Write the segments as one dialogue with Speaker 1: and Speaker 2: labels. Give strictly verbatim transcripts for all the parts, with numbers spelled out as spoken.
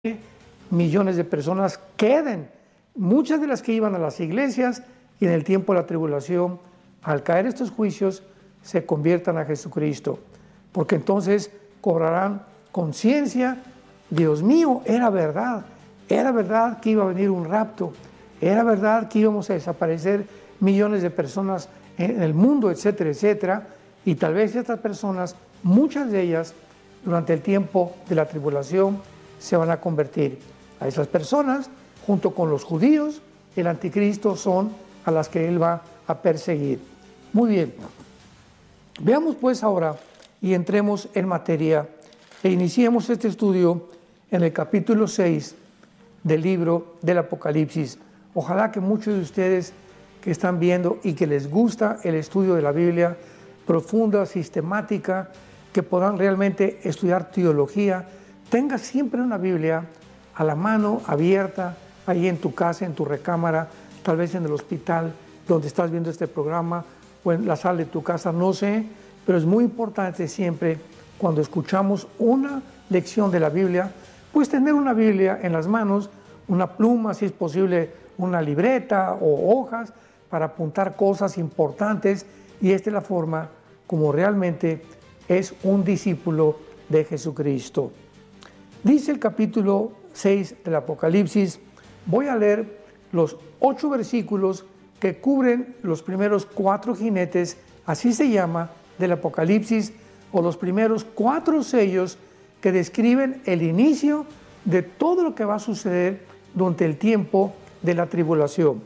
Speaker 1: millones de personas queden, muchas de las que iban a las iglesias, y en el tiempo de la tribulación, al caer estos juicios, se conviertan a Jesucristo, porque entonces cobrarán conciencia. Dios mío, era verdad, era verdad que iba a venir un rapto, era verdad que íbamos a desaparecer millones de personas en el mundo, etcétera, etcétera, y tal vez estas personas, muchas de ellas, durante el tiempo de la tribulación, se van a convertir. A esas personas, junto con los judíos, el anticristo, son a las que él va a perseguir. Muy bien, veamos pues ahora y entremos en materia e iniciemos este estudio en el capítulo seis del libro del Apocalipsis. Ojalá que muchos de ustedes que están viendo y que les gusta el estudio de la Biblia profunda, sistemática, que puedan realmente estudiar teología, tenga siempre una Biblia a la mano, abierta, ahí en tu casa, en tu recámara, tal vez en el hospital donde estás viendo este programa, o en la sala de tu casa, no sé, pero es muy importante siempre, cuando escuchamos una lección de la Biblia, pues tener una Biblia en las manos, una pluma, si es posible, una libreta o hojas, para apuntar cosas importantes, y esta es la forma como realmente es un discípulo de Jesucristo. Dice el capítulo seis del Apocalipsis, voy a leer los ocho versículos que cubren los primeros cuatro jinetes, así se llama, del Apocalipsis, o los primeros cuatro sellos que describen el inicio de todo lo que va a suceder durante el tiempo de la tribulación.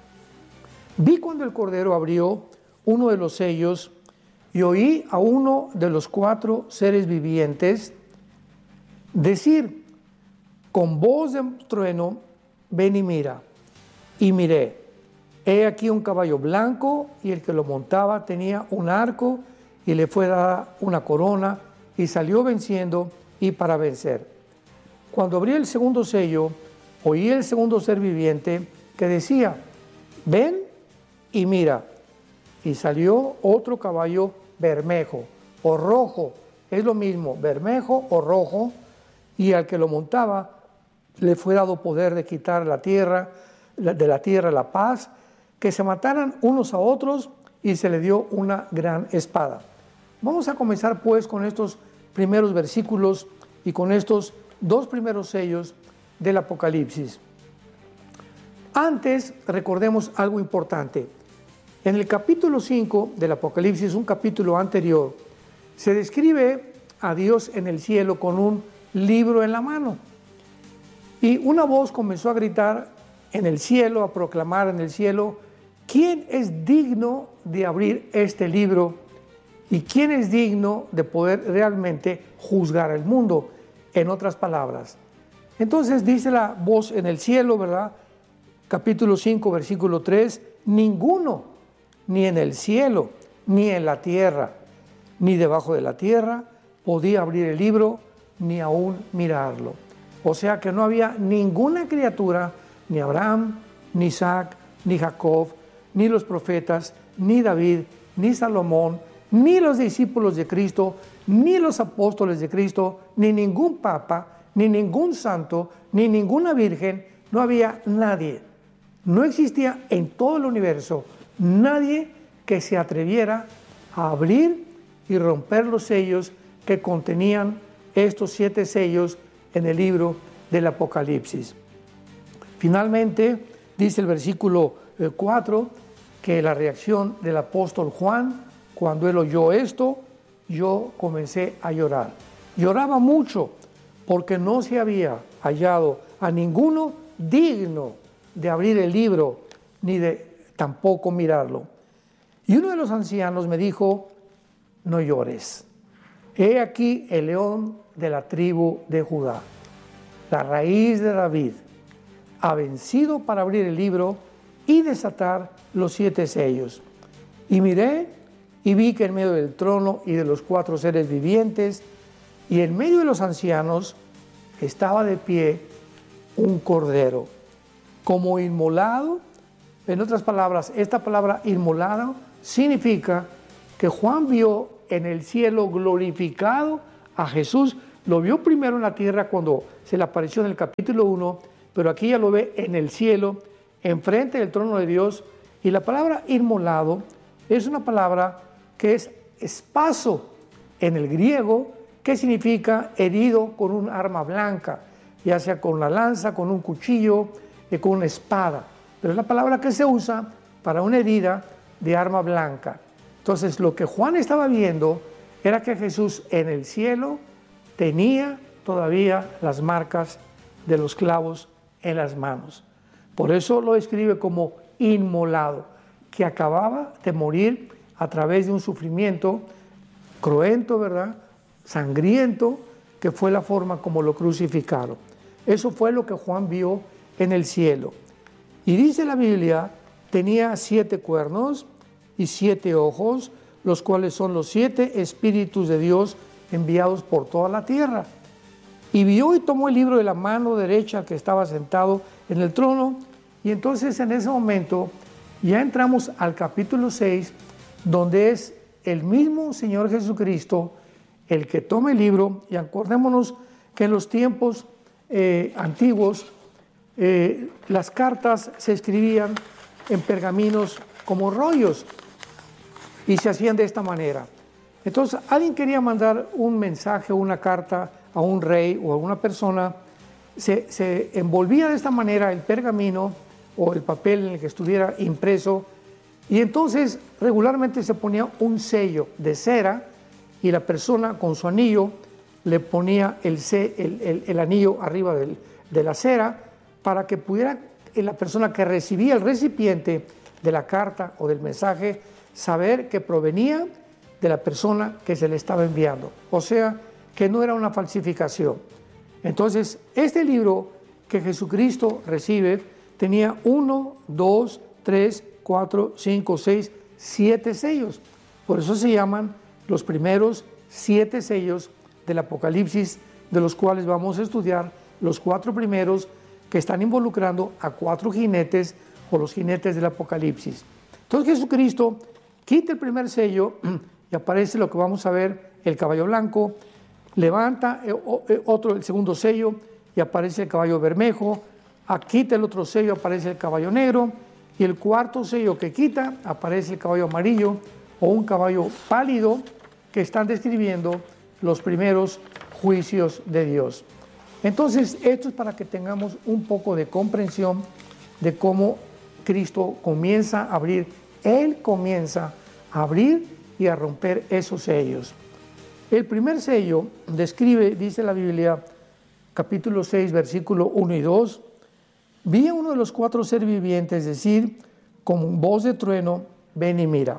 Speaker 1: Vi cuando el Cordero abrió uno de los sellos y oí a uno de los cuatro seres vivientes decir con voz de trueno, ven y mira. Y miré, he aquí un caballo blanco, y el que lo montaba tenía un arco, y le fue dada una corona, y salió venciendo y para vencer. Cuando abrí el segundo sello, oí el segundo ser viviente que decía, ven y mira. Y salió otro caballo bermejo o rojo, es lo mismo, bermejo o rojo, y al que lo montaba le fue dado poder de quitar la tierra, de la tierra la paz, que se mataran unos a otros, y se le dio una gran espada. Vamos a comenzar pues con estos primeros versículos y con estos dos primeros sellos del Apocalipsis. Antes, recordemos algo importante. En el capítulo cinco del Apocalipsis, un capítulo anterior, se describe a Dios en el cielo con un libro en la mano. Y una voz comenzó a gritar en el cielo, a proclamar en el cielo, ¿quién es digno de abrir este libro? ¿Y quién es digno de poder realmente juzgar el mundo? En otras palabras. Entonces dice la voz en el cielo, ¿verdad? Capítulo cinco, versículo tres, ninguno, ni en el cielo, ni en la tierra, ni debajo de la tierra, podía abrir el libro, ni aún mirarlo. O sea que no había ninguna criatura, ni Abraham, ni Isaac, ni Jacob, ni los profetas, ni David, ni Salomón, ni los discípulos de Cristo, ni los apóstoles de Cristo, ni ningún papa, ni ningún santo, ni ninguna virgen, no había nadie. No existía en todo el universo nadie que se atreviera a abrir y romper los sellos que contenían estos siete sellos en el libro del Apocalipsis. Finalmente, dice el versículo cuatro, que la reacción del apóstol Juan, cuando él oyó esto, yo comencé a llorar. Lloraba mucho porque no se había hallado a ninguno digno de abrir el libro ni de tampoco mirarlo. Y uno de los ancianos me dijo, no llores. He aquí el león de la tribu de Judá, la raíz de David, ha vencido para abrir el libro y desatar los siete sellos. Y miré y vi que en medio del trono y de los cuatro seres vivientes y en medio de los ancianos estaba de pie un cordero, como inmolado. En otras palabras, esta palabra inmolado significa que Juan vio en el cielo glorificado a Jesús Lo vio primero en la tierra cuando se le apareció en el capítulo uno, pero aquí ya lo ve en el cielo, enfrente del trono de Dios. Y la palabra inmolado es una palabra que es espaso en el griego, que significa herido con un arma blanca, ya sea con una lanza, con un cuchillo, eh, con una espada. Pero es la palabra que se usa para una herida de arma blanca. Entonces, lo que Juan estaba viendo era que Jesús en el cielo tenía todavía las marcas de los clavos en las manos. Por eso lo describe como inmolado, que acababa de morir a través de un sufrimiento cruento, ¿verdad?, sangriento, que fue la forma como lo crucificaron. Eso fue lo que Juan vio en el cielo. Y dice la Biblia, tenía siete cuernos y siete ojos, los cuales son los siete espíritus de Dios enviados por toda la tierra. Y vio y tomó el libro de la mano derecha que estaba sentado en el trono. Y entonces en ese momento ya entramos al capítulo seis, donde es el mismo Señor Jesucristo el que toma el libro. Y acordémonos que en los tiempos eh, antiguos eh, las cartas se escribían en pergaminos como rollos y se hacían de esta manera. Entonces, alguien quería mandar un mensaje o una carta a un rey o a una persona, se, se envolvía de esta manera el pergamino o el papel en el que estuviera impreso, y entonces regularmente se ponía un sello de cera y la persona con su anillo le ponía el, el, el, el anillo arriba del, de la cera para que pudiera la persona que recibía el recipiente de la carta o del mensaje saber que provenía de la persona que se le estaba enviando, o sea, que no era una falsificación. Entonces, este libro que Jesucristo recibe tenía uno, dos, tres, cuatro, cinco, seis, siete sellos. Por eso se llaman los primeros siete sellos del Apocalipsis, de los cuales vamos a estudiar los cuatro primeros que están involucrando a cuatro jinetes o los jinetes del Apocalipsis. Entonces Jesucristo quita el primer sello y aparece lo que vamos a ver, el caballo blanco, levanta otro, el segundo sello, y aparece el caballo bermejo, quita el otro sello, aparece el caballo negro, y el cuarto sello que quita, aparece el caballo amarillo o un caballo pálido, que están describiendo los primeros juicios de Dios. Entonces, esto es para que tengamos un poco de comprensión de cómo Cristo comienza a abrir, Él comienza a abrir y a romper esos sellos. El primer sello describe, dice la Biblia, capítulo seis, versículo uno y dos, vi a uno de los cuatro seres vivientes decir, con voz de trueno, ven y mira.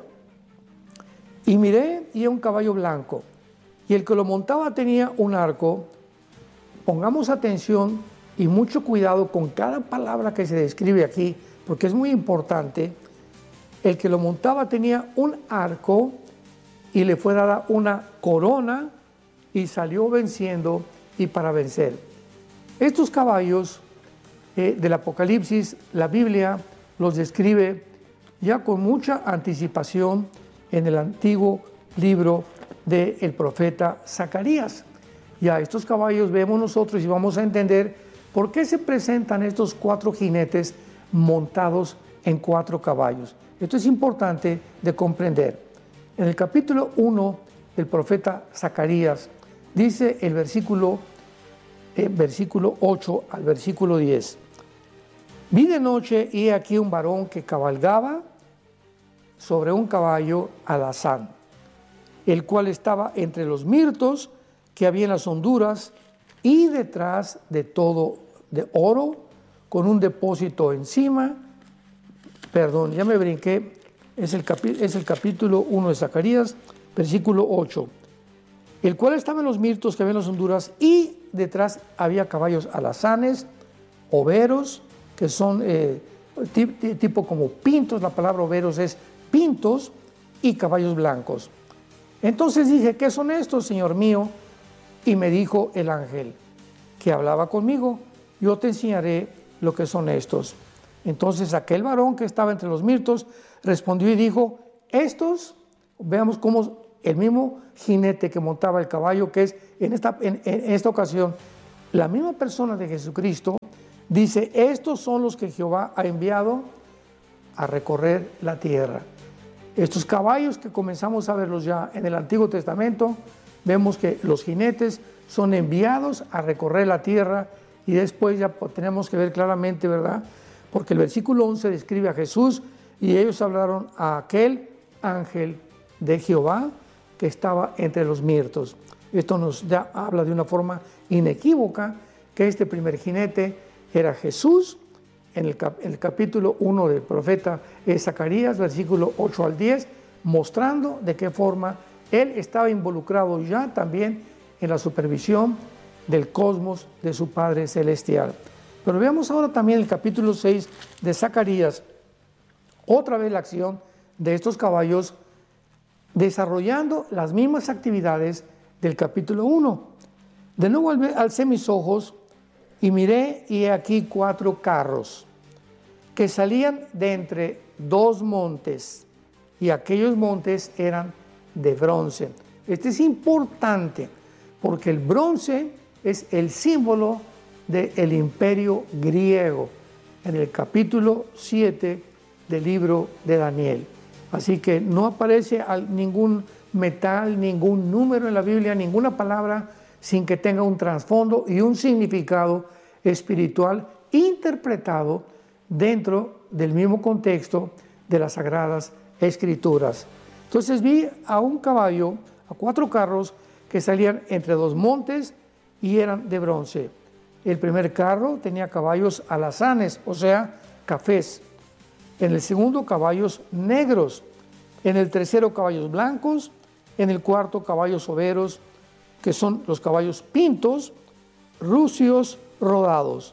Speaker 1: Y miré, y era un caballo blanco, y el que lo montaba tenía un arco. Pongamos atención y mucho cuidado con cada palabra que se describe aquí, porque es muy importante. El que lo montaba tenía un arco, y le fue dada una corona, y salió venciendo y para vencer. Estos caballos eh, del Apocalipsis, la Biblia los describe ya con mucha anticipación en el antiguo libro del profeta Zacarías. Ya estos caballos vemos nosotros y vamos a entender por qué se presentan estos cuatro jinetes montados en cuatro caballos. Esto es importante de comprender. En el capítulo uno del profeta Zacarías dice el versículo, eh, versículo ocho al versículo diez. Vi de noche y he aquí un varón que cabalgaba sobre un caballo alazán, el cual estaba entre los mirtos que había en las honduras y detrás de todo de oro, con un depósito encima. Perdón, ya me brinqué, es el, capi, es el capítulo uno de Zacarías, versículo ocho, el cual estaba en los mirtos que había en las honduras y detrás había caballos alazanes, overos, que son eh, tipo como pintos, la palabra overos es pintos, y caballos blancos. Entonces dije, ¿qué son estos, Señor mío? Y me dijo el ángel que hablaba conmigo, yo te enseñaré lo que son estos. Entonces aquel varón que estaba entre los mirtos respondió y dijo, estos, veamos cómo el mismo jinete que montaba el caballo, que es en esta, en, en esta ocasión la misma persona de Jesucristo, dice, estos son los que Jehová ha enviado a recorrer la tierra. Estos caballos que comenzamos a verlos ya en el Antiguo Testamento, vemos que los jinetes son enviados a recorrer la tierra y después ya tenemos que ver claramente, ¿verdad? Porque el versículo once describe a Jesús y ellos hablaron a aquel ángel de Jehová que estaba entre los mirtos. Esto nos da, habla de una forma inequívoca que este primer jinete era Jesús. En el, cap, en el capítulo uno del profeta Zacarías, versículo ocho al diez, mostrando de qué forma él estaba involucrado ya también en la supervisión del cosmos de su Padre Celestial. Pero veamos ahora también el capítulo seis de Zacarías, otra vez la acción de estos caballos desarrollando las mismas actividades del capítulo uno. De nuevo alcé mis ojos y miré, y he aquí cuatro carros que salían de entre dos montes, y aquellos montes eran de bronce. Este es importante porque el bronce es el símbolo del imperio griego en el capítulo siete del libro de Daniel. Así que no aparece ningún metal, ningún número en la Biblia, ninguna palabra sin que tenga un trasfondo y un significado espiritual interpretado dentro del mismo contexto de las Sagradas Escrituras. Entonces vi a un caballo, a cuatro carros que salían entre dos montes y eran de bronce. El primer carro tenía caballos alazanes, o sea, cafés. En el segundo, caballos negros. En el tercero, caballos blancos. En el cuarto, caballos overos, que son los caballos pintos, rucios, rodados.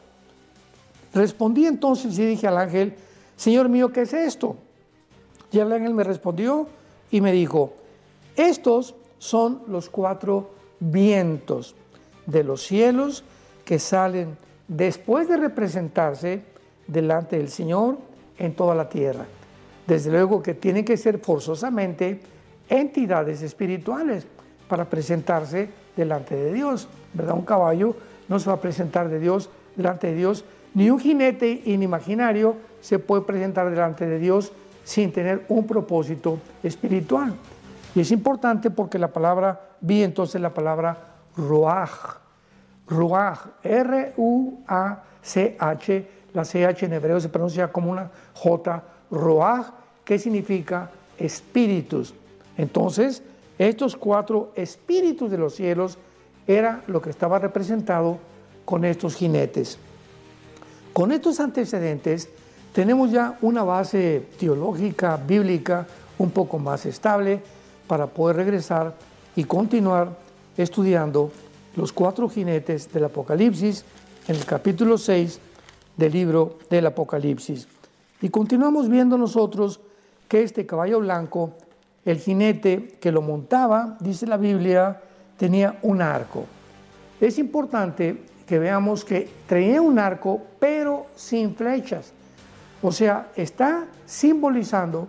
Speaker 1: Respondí entonces y dije al ángel, Señor mío, ¿qué es esto? Y el ángel me respondió y me dijo, estos son los cuatro vientos de los cielos que salen después de representarse delante del Señor en toda la tierra. Desde luego que tienen que ser forzosamente entidades espirituales para presentarse delante de Dios, ¿verdad? Un caballo no se va a presentar de Dios delante de Dios, ni un jinete inimaginario se puede presentar delante de Dios sin tener un propósito espiritual. Y es importante porque la palabra vi entonces la palabra ruaj, ruaj, R U A C H, la C H en hebreo se pronuncia como una J, ruaj, que significa espíritus. Entonces, estos cuatro espíritus de los cielos era lo que estaba representado con estos jinetes. Con estos antecedentes tenemos ya una base teológica, bíblica, un poco más estable para poder regresar y continuar estudiando los cuatro jinetes del Apocalipsis en el capítulo seis del libro del Apocalipsis. Y continuamos viendo nosotros que este caballo blanco, el jinete que lo montaba, dice la Biblia, tenía un arco. Es importante que veamos que traía un arco, pero sin flechas. O sea, está simbolizando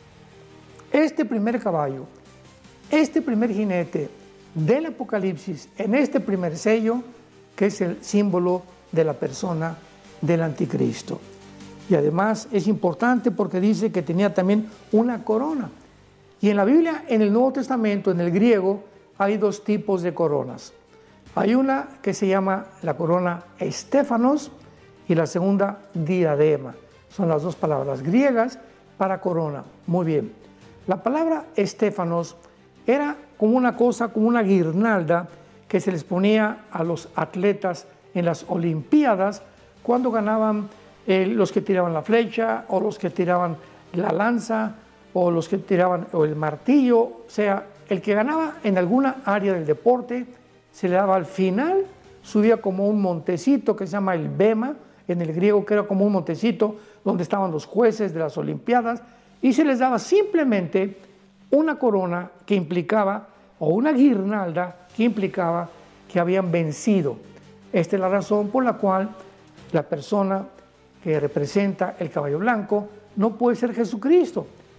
Speaker 1: este primer caballo, este primer jinete del Apocalipsis, en este primer sello, que es el símbolo de la persona del anticristo. Y además es importante porque dice que tenía también una corona. Y en la Biblia, en el Nuevo Testamento, en el griego, hay dos tipos de coronas. Hay una que se llama la corona estéfanos y la segunda diadema. Son las dos palabras griegas para corona. Muy bien. La palabra estéfanos era como una cosa, como una guirnalda que se les ponía a los atletas en las Olimpiadas cuando ganaban eh, los que tiraban la flecha o los que tiraban la lanza o los que tiraban o el martillo. O sea, el que ganaba en alguna área del deporte se le daba al final, subía como un montecito que se llama el bema, en el griego, que era como un montecito donde estaban los jueces de las Olimpiadas, y se les daba simplemente una corona que implicaba, o una guirnalda que implicaba que habían vencido. Esta es la razón por la cual la persona que representa el caballo blanco no puede ser Jesucristo.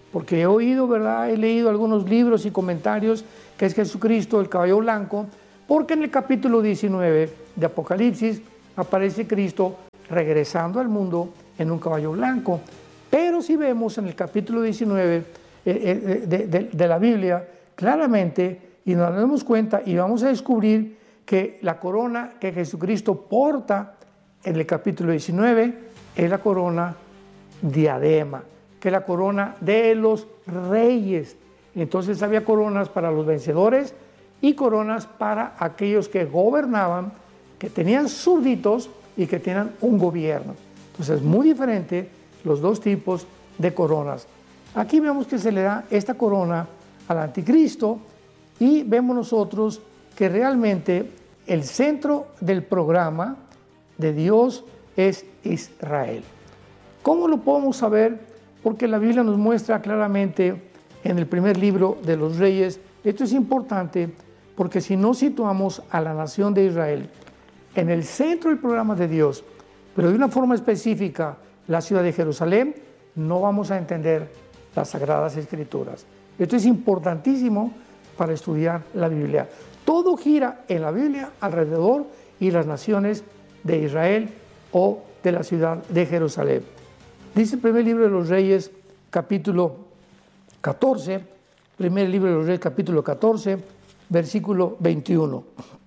Speaker 1: porque he oído, ¿verdad? He leído algunos libros y comentarios que es Jesucristo, el caballo blanco, porque en el capítulo diecinueve de Apocalipsis aparece Cristo regresando al mundo en un caballo blanco. Pero si vemos en el capítulo diecinueve eh, eh, de, de, de la Biblia, claramente, y nos damos cuenta y vamos a descubrir que la corona que Jesucristo porta en el capítulo diecinueve es la corona diadema, que es la corona de los reyes. Entonces había coronas para los vencedores y coronas para aquellos que gobernaban, que tenían súbditos y que tenían un gobierno. Entonces es muy diferente los dos tipos de coronas. Aquí vemos que se le da esta corona al anticristo y vemos nosotros que realmente el centro del programa de Dios es Israel. ¿Cómo lo podemos saber? Porque la Biblia nos muestra claramente en el primer libro de los Reyes. Esto es importante porque si no situamos a la nación de Israel en el centro del programa de Dios, pero de una forma específica la ciudad de Jerusalén, no vamos a entender las Sagradas Escrituras. Esto es importantísimo para estudiar la Biblia. Todo gira en la Biblia alrededor y las naciones de Israel o de la ciudad de Jerusalén. Dice el primer libro de los Reyes, capítulo catorce, primer libro de los Reyes, capítulo catorce, versículo veintiuno.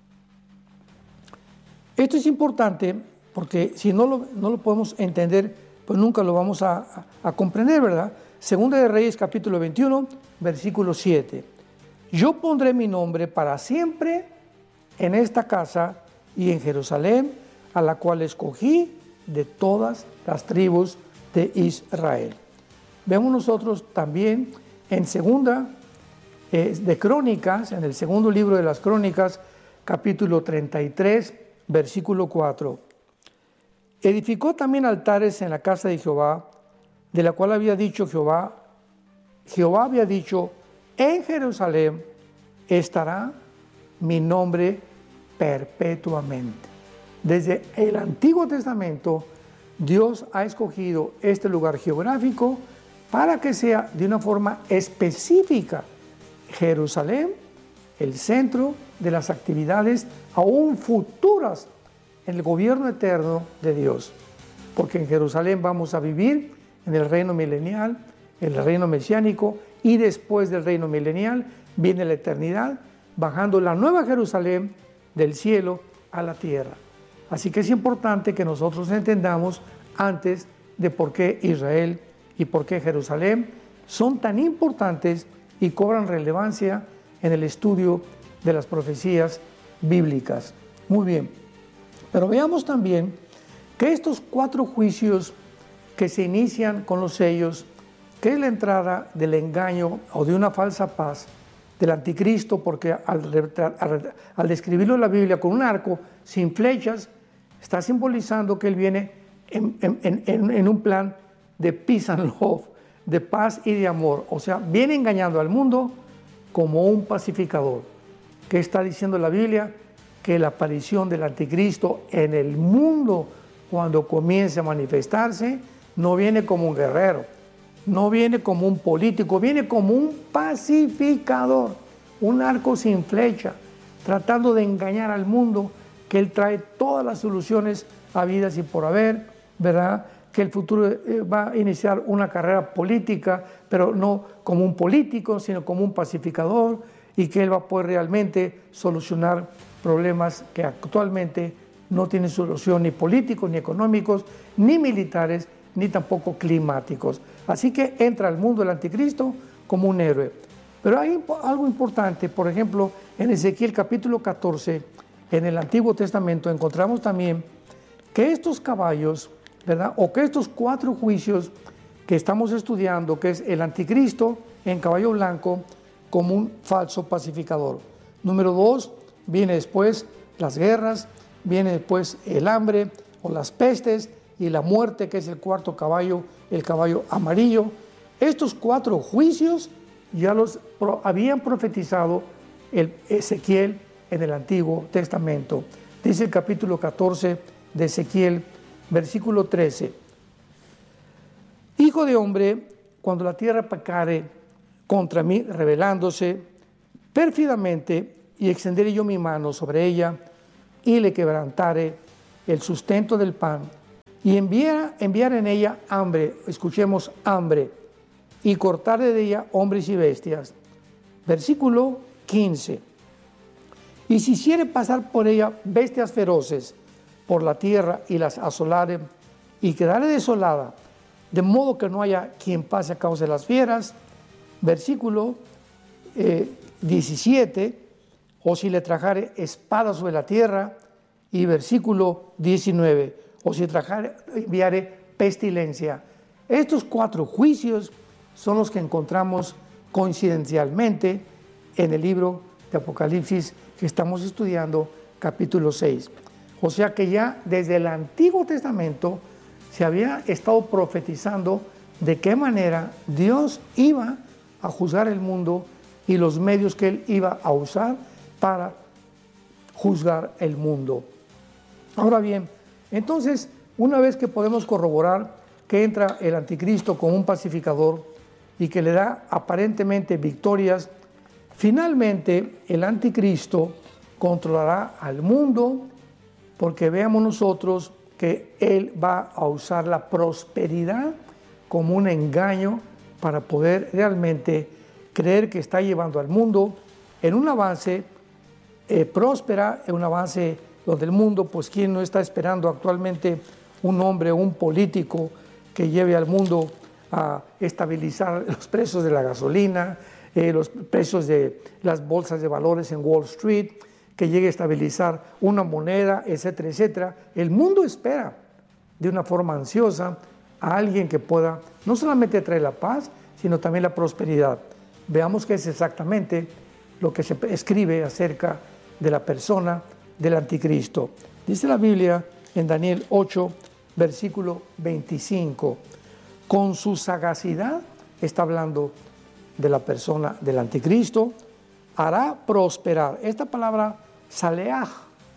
Speaker 1: Esto es importante porque si no lo, no lo podemos entender, pues nunca lo vamos a, a, a comprender, ¿verdad? Segunda de Reyes, capítulo veintiuno, versículo siete. Yo pondré mi nombre para siempre en esta casa y en Jerusalén, a la cual escogí de todas las tribus de Israel. Vemos nosotros también en segunda eh, de Crónicas, en el segundo libro de las Crónicas, capítulo treinta y tres, versículo cuatro. Edificó también altares en la casa de Jehová, de la cual había dicho Jehová, Jehová había dicho, en Jerusalén estará mi nombre perpetuamente. Desde el Antiguo Testamento, Dios ha escogido este lugar geográfico para que sea de una forma específica Jerusalén, el centro de las actividades aún futuras en el gobierno eterno de Dios. Porque en Jerusalén vamos a vivir en el reino milenial, en el reino mesiánico, y después del reino milenial viene la eternidad, bajando la nueva Jerusalén del cielo a la tierra. Así que es importante que nosotros entendamos antes de por qué Israel y por qué Jerusalén son tan importantes y cobran relevancia en el estudio de las profecías bíblicas. Muy bien, pero veamos también que estos cuatro juicios que se inician con los sellos, que es la entrada del engaño o de una falsa paz del anticristo, porque al, al, al describirlo en la Biblia con un arco sin flechas, está simbolizando que él viene en, en, en, en un plan de peace and love, de paz y de amor. O sea, viene engañando al mundo como un pacificador. ¿Qué está diciendo la Biblia? Que la aparición del anticristo en el mundo, cuando comience a manifestarse, no viene como un guerrero, no viene como un político, viene como un pacificador, un arco sin flecha, tratando de engañar al mundo, que él trae todas las soluciones habidas y por haber, ¿verdad? Que el futuro va a iniciar una carrera política, pero no como un político, sino como un pacificador, y que él va a poder realmente solucionar problemas que actualmente no tienen solución ni políticos, ni económicos, ni militares, ni tampoco climáticos. Así que entra al mundo el anticristo como un héroe. Pero hay algo importante, por ejemplo, en Ezequiel capítulo catorce, en el Antiguo Testamento, encontramos también que estos caballos, ¿verdad? O que estos cuatro juicios que estamos estudiando, que es el anticristo en caballo blanco como un falso pacificador. Número dos, viene después las guerras, viene después el hambre o las pestes y la muerte, que es el cuarto caballo, el caballo amarillo. Estos cuatro juicios ya los pro, habían profetizado el Ezequiel en el Antiguo Testamento. Dice el capítulo catorce de Ezequiel, versículo trece. Hijo de hombre, cuando la tierra pecare contra mí, rebelándose pérfidamente, y extenderé yo mi mano sobre ella, y le quebrantare el sustento del pan, y enviar, enviar en ella hambre, escuchemos hambre, y cortaré de ella hombres y bestias. Versículo quince. Y si hiciere pasar por ella bestias feroces por la tierra y las asolare, y quedare desolada, de modo que no haya quien pase a causa de las fieras. Versículo eh, diecisiete. O si le trajare espada sobre la tierra. Y versículo diecinueve. O si trajare, enviare pestilencia. Estos cuatro juicios son los que encontramos coincidencialmente en el libro de Apocalipsis que estamos estudiando, capítulo seis. O sea que ya desde el Antiguo Testamento se había estado profetizando de qué manera Dios iba a juzgar el mundo y los medios que Él iba a usar para juzgar el mundo. Ahora bien, entonces, una vez que podemos corroborar que entra el anticristo como un pacificador y que le da aparentemente victorias, finalmente el anticristo controlará al mundo, porque veamos nosotros que él va a usar la prosperidad como un engaño para poder realmente creer que está llevando al mundo en un avance eh, próspera, en un avance donde el mundo, pues ¿quién no está esperando actualmente un hombre o un político que lleve al mundo a estabilizar los precios de la gasolina, eh, los precios de las bolsas de valores en Wall Street, que llegue a estabilizar una moneda, etcétera, etcétera? El mundo espera de una forma ansiosa a alguien que pueda no solamente traer la paz, sino también la prosperidad. Veamos qué es exactamente lo que se escribe acerca de la persona del anticristo. Dice la Biblia en Daniel ocho, versículo veinticinco, con su sagacidad, está hablando de la persona del anticristo, hará prosperar. Esta palabra saleach,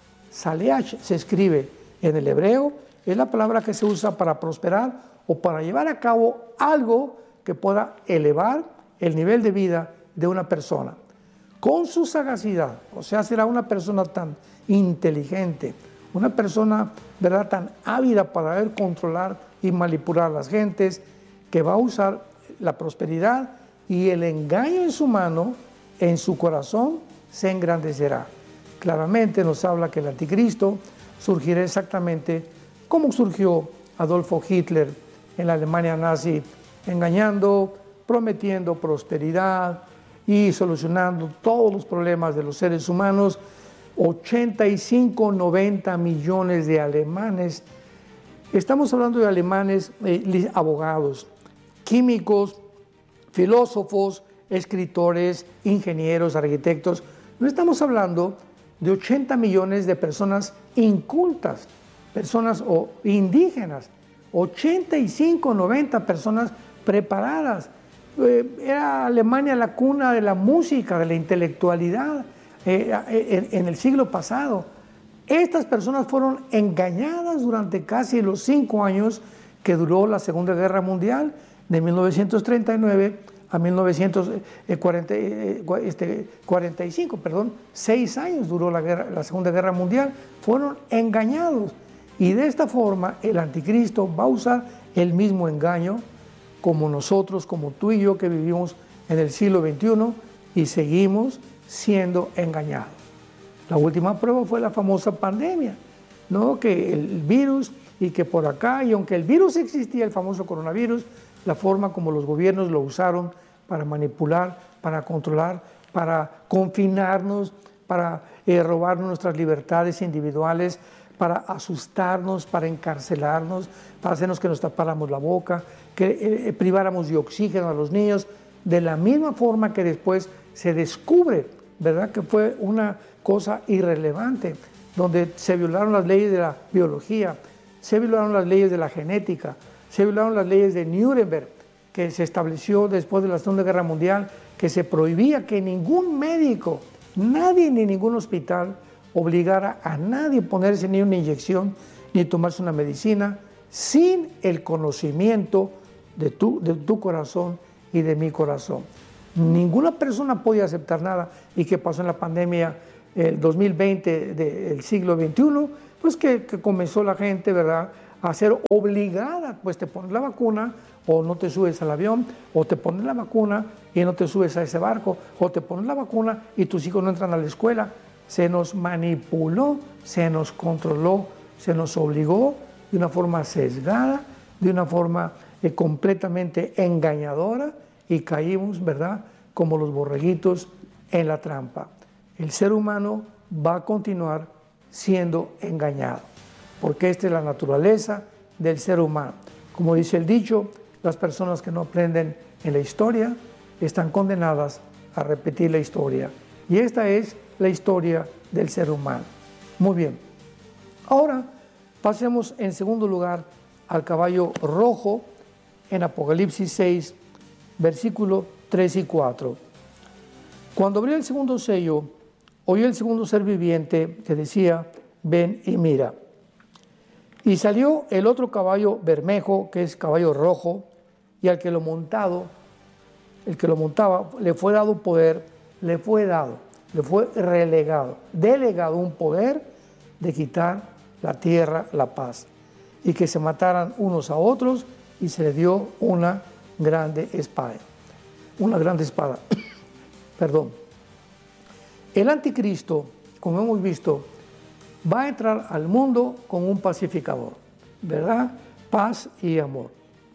Speaker 1: saleach se escribe en el hebreo, es la palabra que se usa para prosperar o para llevar a cabo algo que pueda elevar el nivel de vida de una persona. Con su sagacidad, o sea, será una persona tan inteligente, una persona, ¿verdad?, tan ávida para ver, controlar y manipular a las gentes, que va a usar la prosperidad y el engaño en su mano, en su corazón se engrandecerá. Claramente nos habla que el anticristo surgirá exactamente como surgió Adolfo Hitler en la Alemania nazi, engañando, prometiendo prosperidad y solucionando todos los problemas de los seres humanos. ochenta y cinco, noventa millones de alemanes, estamos hablando de alemanes, eh, abogados, químicos, filósofos, escritores, ingenieros, arquitectos. No estamos hablando de ochenta millones de personas incultas, personas o indígenas, ochenta y cinco, noventa personas preparadas. Eh, era Alemania la cuna de la música, de la intelectualidad eh, en, en el siglo pasado. Estas personas fueron engañadas durante casi los cinco años que duró la Segunda Guerra Mundial, de mil novecientos treinta y nueve a mil novecientos cuarenta y cinco, perdón, seis años duró la, guerra, la Segunda Guerra Mundial, fueron engañados. Y de esta forma el anticristo va a usar el mismo engaño como nosotros, como tú y yo que vivimos en el siglo veintiuno y seguimos siendo engañados. La última prueba fue la famosa pandemia, ¿no? Que el virus y que por acá, y aunque el virus existía, el famoso coronavirus, la forma como los gobiernos lo usaron para manipular, para controlar, para confinarnos, para eh, robar nuestras libertades individuales, para asustarnos, para encarcelarnos, para hacernos que nos tapáramos la boca, que eh, priváramos de oxígeno a los niños, de la misma forma que después se descubre, ¿verdad?, que fue una cosa irrelevante, donde se violaron las leyes de la biología, se violaron las leyes de la genética, se violaron las leyes de Nuremberg, que se estableció después de la Segunda Guerra Mundial, que se prohibía que ningún médico, nadie ni ningún hospital obligara a nadie a ponerse ni una inyección ni tomarse una medicina sin el conocimiento de tu, de tu corazón y de mi corazón. Ninguna persona podía aceptar nada. ¿Y qué pasó en la pandemia el dos mil veinte del siglo veintiuno? Pues que, que comenzó la gente, ¿verdad?, a ser obligada, pues te pones la vacuna o no te subes al avión, o te pones la vacuna y no te subes a ese barco, o te pones la vacuna y tus hijos no entran a la escuela. Se nos manipuló, se nos controló, se nos obligó de una forma sesgada, de una forma eh, completamente engañadora, y caímos, ¿verdad?, como los borreguitos en la trampa. El ser humano va a continuar siendo engañado, porque esta es la naturaleza del ser humano. Como dice el dicho, las personas que no aprenden en la historia están condenadas a repetir la historia. Y esta es la historia del ser humano. Muy bien. Ahora pasemos en segundo lugar al caballo rojo en Apocalipsis seis, versículos tres y cuatro. Cuando abrió el segundo sello, oí el segundo ser viviente que decía: ven y mira. Y salió el otro caballo bermejo, que es caballo rojo, y al que lo montado, el que lo montaba, le fue dado poder, le fue dado, le fue relegado, delegado un poder de quitar la tierra, la paz, y que se mataran unos a otros, y se le dio una grande espada. Una grande espada. Perdón. El anticristo, como hemos visto, va a entrar al mundo como un pacificador, ¿verdad? Paz y amor.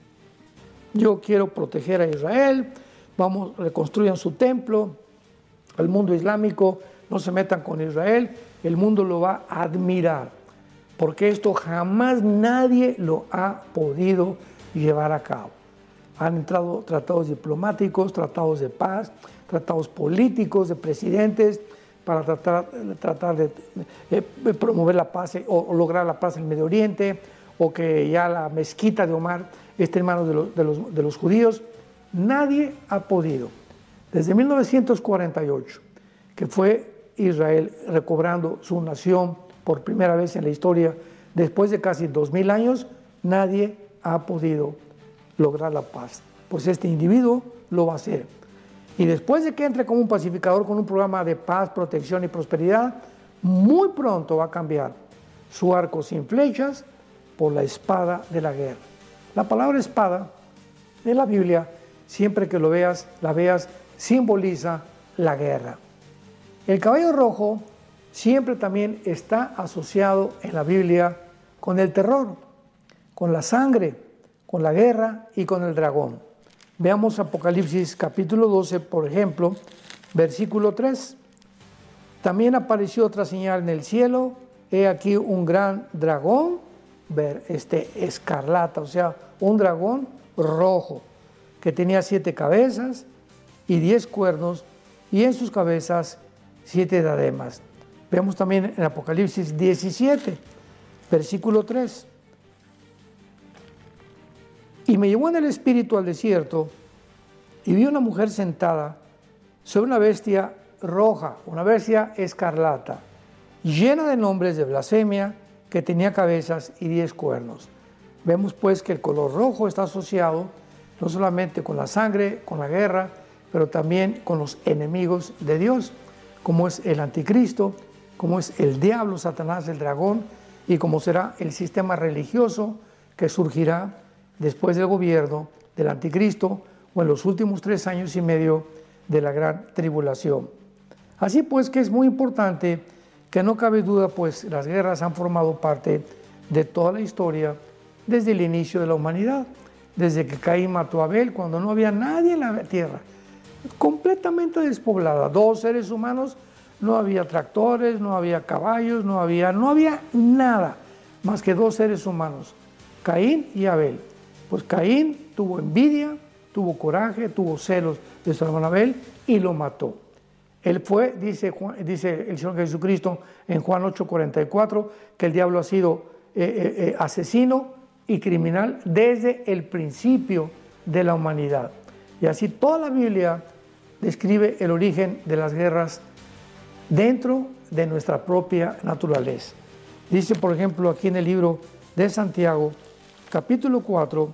Speaker 1: Yo quiero proteger a Israel, vamos, reconstruyan su templo, el mundo islámico, no se metan con Israel, el mundo lo va a admirar, porque esto jamás nadie lo ha podido llevar a cabo. Han entrado tratados diplomáticos, tratados de paz, tratados políticos de presidentes, para tratar, tratar de eh, promover la paz o, o lograr la paz en el Medio Oriente, o que ya la mezquita de Omar esté en manos de los, de los, de los judíos. Nadie ha podido. Desde mil novecientos cuarenta y ocho, que fue Israel recobrando su nación por primera vez en la historia, después de casi dos mil años, nadie ha podido lograr la paz. Pues este individuo lo va a hacer. Y después de que entre como un pacificador con un programa de paz, protección y prosperidad, muy pronto va a cambiar su arco sin flechas por la espada de la guerra. La palabra espada en la Biblia, siempre que lo veas, la veas, simboliza la guerra. El caballo rojo siempre también está asociado en la Biblia con el terror, con la sangre, con la guerra y con el dragón. Veamos Apocalipsis capítulo doce, por ejemplo, versículo tres. También apareció otra señal en el cielo, he aquí un gran dragón, ver, este, escarlata, o sea, un dragón rojo, que tenía siete cabezas y diez cuernos, y en sus cabezas siete diademas. Vemos también en Apocalipsis diecisiete, versículo tres. Y me llevó en el espíritu al desierto, y vi una mujer sentada sobre una bestia roja, una bestia escarlata, llena de nombres de blasfemia, que tenía cabezas y diez cuernos. Vemos pues que el color rojo está asociado no solamente con la sangre, con la guerra, pero también con los enemigos de Dios, como es el anticristo, como es el diablo, Satanás, el dragón, y como será el sistema religioso que surgirá después del gobierno del anticristo o en los últimos tres años y medio de la gran tribulación. Así pues que es muy importante que no cabe duda, pues las guerras han formado parte de toda la historia desde el inicio de la humanidad, desde que Caín mató a Abel, cuando no había nadie en la tierra, completamente despoblada, dos seres humanos, no había tractores, no había caballos, no había, no había nada más que dos seres humanos, Caín y Abel. Pues Caín tuvo envidia, tuvo coraje, tuvo celos de su hermano Abel y lo mató. Él fue, dice, Juan, dice el Señor Jesucristo en Juan ocho cuarenta y cuatro, que el diablo ha sido eh, eh, eh, asesino y criminal desde el principio de la humanidad. Y así toda la Biblia describe el origen de las guerras dentro de nuestra propia naturaleza. Dice, por ejemplo, aquí en el libro de Santiago, capítulo cuatro,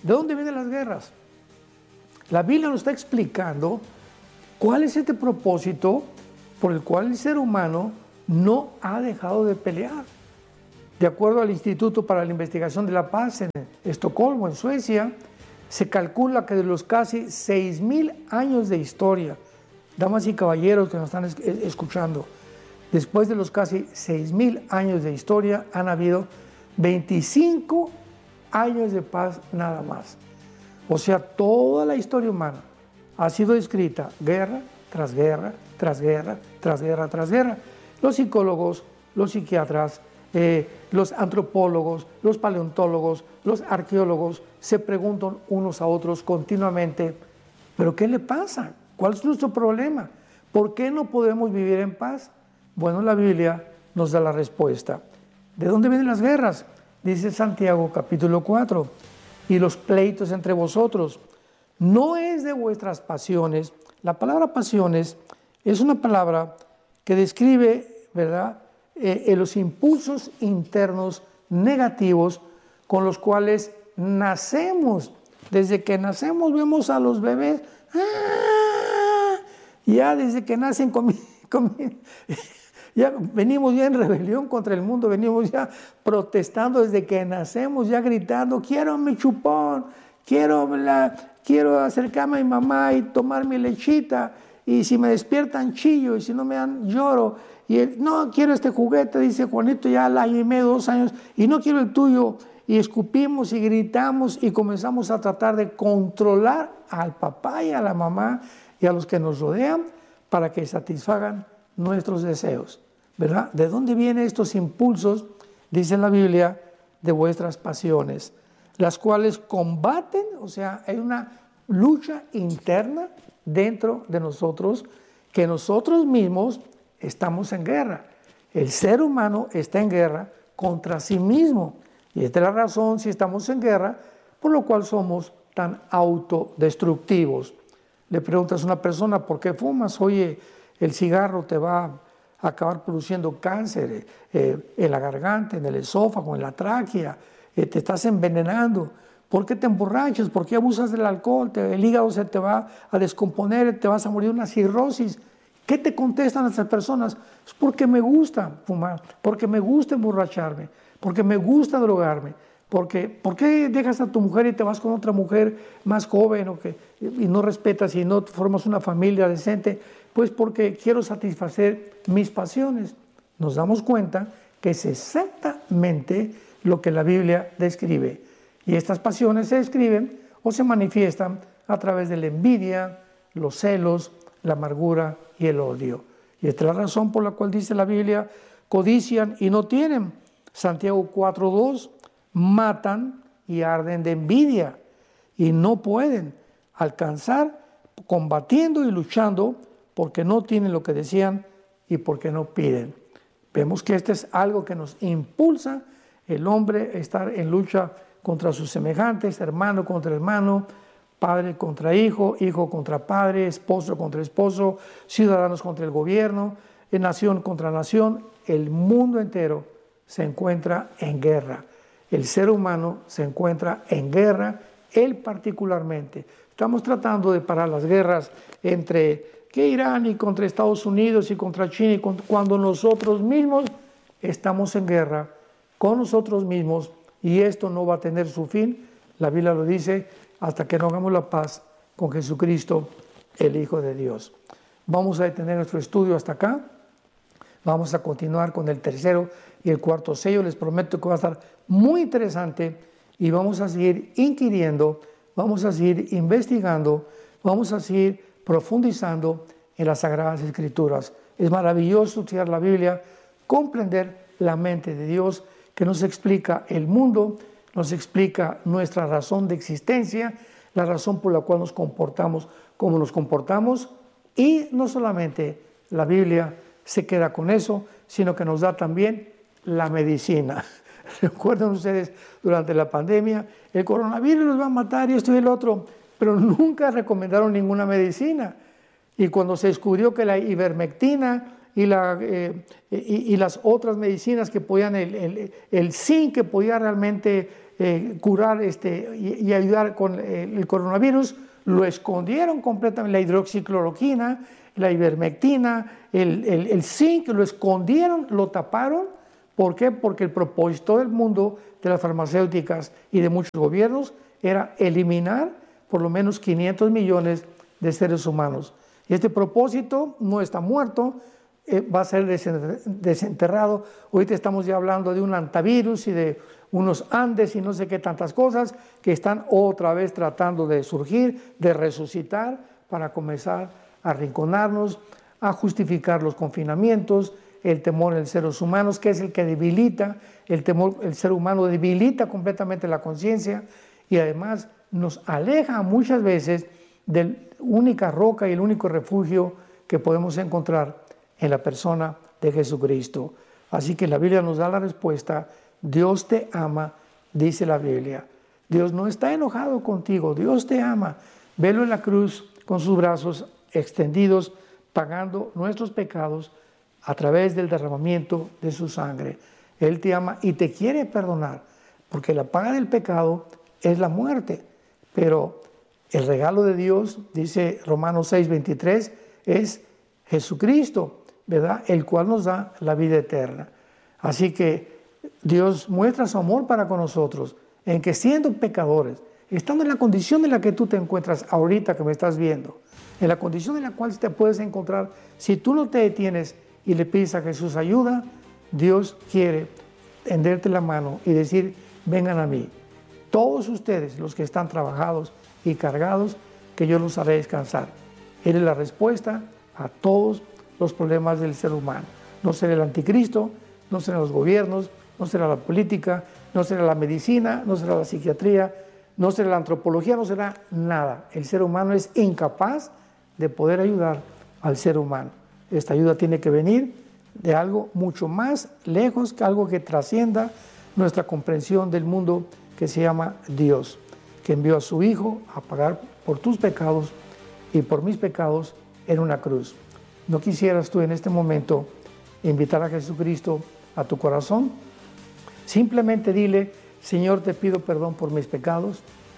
Speaker 1: ¿De dónde vienen las guerras? La Biblia nos está explicando cuál es este propósito por el cual el ser humano no ha dejado de pelear. De acuerdo al Instituto para la Investigación de la Paz en Estocolmo, en Suecia, se calcula que de los casi seis mil años de historia, damas y caballeros que nos están escuchando, después de los casi seis mil años de historia han habido veinticinco años de paz nada más. O sea, toda la historia humana ha sido escrita guerra tras guerra, tras guerra, tras guerra, tras guerra. Los psicólogos, los psiquiatras, eh, los antropólogos, los paleontólogos, los arqueólogos se preguntan unos a otros continuamente, ¿pero qué le pasa? ¿Cuál es nuestro problema? ¿Por qué no podemos vivir en paz? Bueno, la Biblia nos da la respuesta. ¿De dónde vienen las guerras? Dice Santiago capítulo cuatro, y los pleitos entre vosotros. No es de vuestras pasiones. La palabra pasiones es una palabra que describe, ¿verdad?, eh, eh, los impulsos internos negativos con los cuales nacemos. Desde que nacemos vemos a los bebés, ¡ah! Ya desde que nacen con, con, ya venimos ya en rebelión contra el mundo, venimos ya protestando desde que nacemos, ya gritando, quiero mi chupón, quiero, la, quiero acercarme a mi mamá y tomar mi lechita, y si me despiertan chillo, y si no me dan lloro, y el, no quiero este juguete, dice Juanito ya al año y medio, dos años, y no quiero el tuyo, y escupimos y gritamos y comenzamos a tratar de controlar al papá y a la mamá y a los que nos rodean para que satisfagan nuestros deseos, ¿verdad? ¿De dónde vienen estos impulsos? Dice la Biblia, de vuestras pasiones, las cuales combaten, o sea, hay una lucha interna dentro de nosotros, que nosotros mismos estamos en guerra. El ser humano está en guerra contra sí mismo, y esta es la razón si estamos en guerra, por lo cual somos tan autodestructivos. Le preguntas a una persona, ¿por qué fumas? Oye, el cigarro te va a acabar produciendo cáncer eh, en la garganta, en el esófago, en la tráquea, eh, te estás envenenando. ¿Por qué te emborrachas? ¿Por qué abusas del alcohol? Te, el hígado se te va a descomponer, te vas a morir de una cirrosis. ¿Qué te contestan esas personas? Es porque me gusta fumar, porque me gusta emborracharme, porque me gusta drogarme. Porque, ¿por qué dejas a tu mujer y te vas con otra mujer más joven o que, y no respetas y no formas una familia decente? Pues porque quiero satisfacer mis pasiones. Nos damos cuenta que es exactamente lo que la Biblia describe. Y estas pasiones se describen o se manifiestan a través de la envidia, los celos, la amargura y el odio. Y esta es la razón por la cual dice la Biblia, codician y no tienen. Santiago cuatro dos, matan y arden de envidia y no pueden alcanzar combatiendo y luchando porque no tienen lo que desean y porque no piden. Vemos que este es algo que nos impulsa el hombre a estar en lucha contra sus semejantes, hermano contra hermano, padre contra hijo, hijo contra padre, esposo contra esposo, ciudadanos contra el gobierno, nación contra nación. El mundo entero se encuentra en guerra. El ser humano se encuentra en guerra, él particularmente. Estamos tratando de parar las guerras entre que Irán y contra Estados Unidos y contra China, y contra, cuando nosotros mismos estamos en guerra con nosotros mismos, y esto no va a tener su fin, la Biblia lo dice, hasta que no hagamos la paz con Jesucristo, el Hijo de Dios. Vamos a detener nuestro estudio hasta acá. Vamos a continuar con el tercero y el cuarto sello. Les prometo que va a estar muy interesante y vamos a seguir inquiriendo, vamos a seguir investigando, vamos a seguir profundizando en las Sagradas Escrituras. Es maravilloso estudiar la Biblia, comprender la mente de Dios que nos explica el mundo, nos explica nuestra razón de existencia, la razón por la cual nos comportamos como nos comportamos, y no solamente la Biblia se queda con eso, sino que nos da también la medicina. Recuerden ustedes, durante la pandemia, el coronavirus los va a matar y esto y el otro, pero nunca recomendaron ninguna medicina. Y cuando se descubrió que la ivermectina y, la, eh, y, y las otras medicinas que podían, el, el, el zinc que podía realmente eh, curar este, y, y ayudar con el, el coronavirus, lo escondieron completamente, la hidroxicloroquina, la ivermectina, el, el, el zinc, lo escondieron, lo taparon. ¿Por qué? Porque el propósito del mundo de las farmacéuticas y de muchos gobiernos era eliminar por lo menos quinientos millones de seres humanos. Y este propósito no está muerto, eh, va a ser desenterrado. Ahorita estamos ya hablando de un antivirus y de unos Andes y no sé qué tantas cosas que están otra vez tratando de surgir, de resucitar para comenzar a arrinconarnos, a justificar los confinamientos, el temor en los seres humanos, que es el que debilita, el temor, el ser humano debilita completamente la conciencia y además nos aleja muchas veces de la única roca y el único refugio que podemos encontrar en la persona de Jesucristo. Así que la Biblia nos da la respuesta: Dios te ama, dice la Biblia. Dios no está enojado contigo, Dios te ama. Velo en la cruz con sus brazos extendidos, pagando nuestros pecados a través del derramamiento de su sangre. Él te ama y te quiere perdonar, porque la paga del pecado es la muerte. Pero el regalo de Dios, dice Romanos seis veintitrés, es Jesucristo, ¿verdad? El cual nos da la vida eterna. Así que Dios muestra su amor para con nosotros, en que siendo pecadores, estando en la condición en la que tú te encuentras ahorita que me estás viendo, en la condición en la cual te puedes encontrar, si tú no te detienes y le pides a Jesús ayuda, Dios quiere tenderte la mano y decir: vengan a mí, todos ustedes los que están trabajados y cargados, que yo los haré descansar. Él es la respuesta a todos los problemas del ser humano. No será el anticristo, no serán los gobiernos, no será la política, no será la medicina, no será la psiquiatría, no será la antropología, no será nada. El ser humano es incapaz de poder ayudar al ser humano. Esta ayuda tiene que venir de algo mucho más lejos, que algo que trascienda nuestra comprensión del mundo, que se llama Dios, que envió a su Hijo a pagar por tus pecados y por mis pecados en una cruz. ¿No quisieras tú en este momento invitar a Jesucristo a tu corazón? Simplemente dile: Señor, te pido perdón por mis pecados.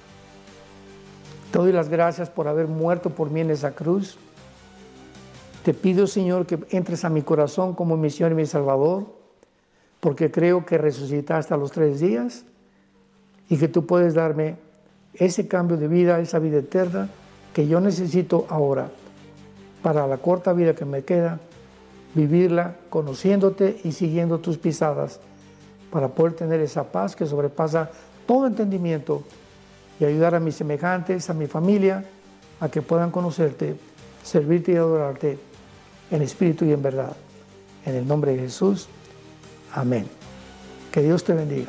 Speaker 1: Te doy las gracias por haber muerto por mí en esa cruz. Te pido, Señor, que entres a mi corazón como mi Señor y mi Salvador, porque creo que resucitaste a los tres días y que tú puedes darme ese cambio de vida, esa vida eterna que yo necesito ahora para la corta vida que me queda, vivirla conociéndote y siguiendo tus pisadas, para poder tener esa paz que sobrepasa todo entendimiento y ayudar a mis semejantes, a mi familia, a que puedan conocerte, servirte y adorarte en espíritu y en verdad. En el nombre de Jesús, amén. Que Dios te bendiga.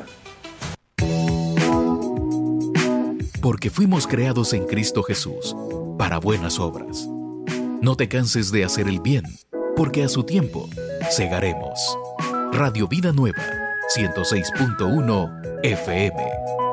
Speaker 2: Porque fuimos creados en Cristo Jesús para buenas obras. No te canses de hacer el bien, porque a su tiempo segaremos. Radio Vida Nueva, ciento seis punto uno F M.